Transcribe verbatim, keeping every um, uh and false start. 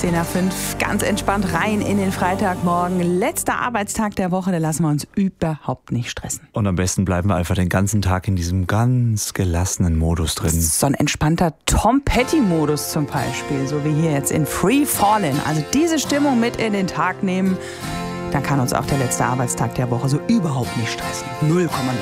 zehn nach fünf, ganz entspannt rein in den Freitagmorgen. Letzter Arbeitstag der Woche, da lassen wir uns überhaupt nicht stressen. Und am besten bleiben wir einfach den ganzen Tag in diesem ganz gelassenen Modus drin. So ein entspannter Tom Petty-Modus zum Beispiel, so wie hier jetzt in Free Fallin'. Also diese Stimmung mit in den Tag nehmen, dann kann uns auch der letzte Arbeitstag der Woche so überhaupt nicht stressen. null Komma null.